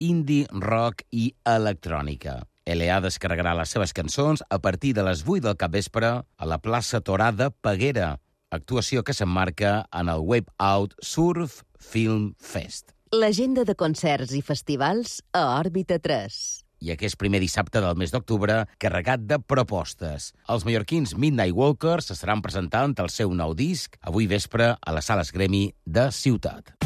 indie, rock i electrònica. L.A. descarregarà les seves cançons a partir de les 8 del capvespre a la plaça Torada Peguera, actuació que s'emmarca en el Wave Out Surf Film Fest. L'agenda de concerts i festivals a Òrbita 3. I aquest primer dissabte del mes d'octubre, carregat de propostes. Els mallorquins Midnight Walkers estaran presentant el seu nou disc avui vespre a les Sales Gremi de Ciutat.